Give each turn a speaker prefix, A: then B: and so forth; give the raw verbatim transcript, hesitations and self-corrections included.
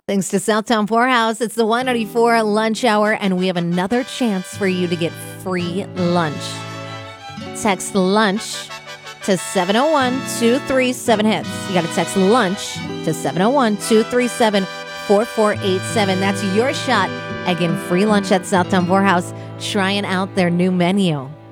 A: Thanks to Southtown Poorhouse, it's the one ninety-four lunch hour, and we have another chance for you to get free lunch. Text lunch to seven oh one, two three seven, HITS. You got to text lunch to seven oh one, two three seven, four four eight seven. That's your shot at getting free lunch at Southtown Poorhouse, trying out their new menu.